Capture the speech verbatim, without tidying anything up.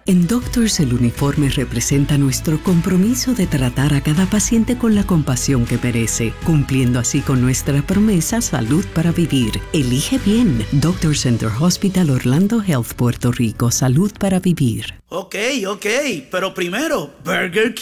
En Doctors el uniforme representa nuestro compromiso de tratar a cada paciente con la compasión que merece, cumpliendo así con nuestra promesa Salud para Vivir. Elige bien. Doctor Center Hospital Orlando Health Puerto Rico. Salud para Vivir. Ok, ok, pero primero, Burger King.